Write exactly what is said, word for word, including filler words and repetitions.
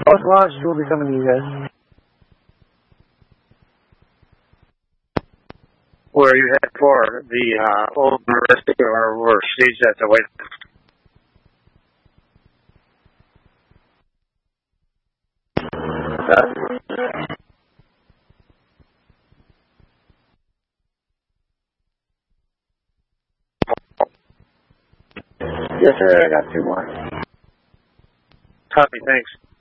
Both lodges will be coming to you guys. Where are you headed for? The uh, old university, or where she's at the White House? Yes, sir. I got two more. Copy. Thanks.